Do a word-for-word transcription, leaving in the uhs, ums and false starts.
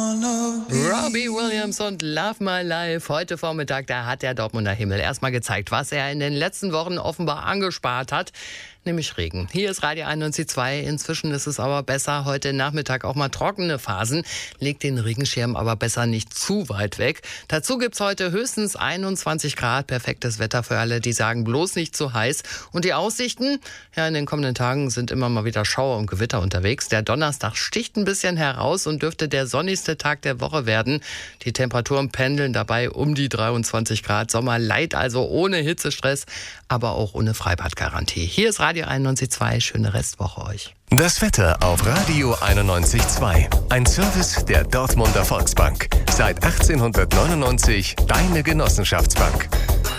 Robbie Williams und Love My Life. Heute Vormittag, da hat der Dortmunder Himmel erstmal gezeigt, was er in den letzten Wochen offenbar angespart hat. Nämlich Regen. Hier ist Radio einundneunzig Komma zwei. Inzwischen ist es aber besser. Heute Nachmittag auch mal trockene Phasen. Legt den Regenschirm aber besser nicht zu weit weg. Dazu gibt's heute höchstens einundzwanzig Grad. Perfektes Wetter für alle, die sagen, bloß nicht zu heiß. Und die Aussichten? Ja, in den kommenden Tagen sind immer mal wieder Schauer und Gewitter unterwegs. Der Donnerstag sticht ein bisschen heraus und dürfte der sonnigste Tag der Woche werden. Die Temperaturen pendeln dabei um die dreiundzwanzig Grad. Sommerlight, also ohne Hitzestress, aber auch ohne Freibadgarantie. Hier ist Radio einundneunzig Komma zwei. Schöne Restwoche euch. Das Wetter auf Radio einundneunzig Komma zwei. Ein Service der Dortmunder Volksbank. Seit achtzehnhundertneunundneunzig deine Genossenschaftsbank.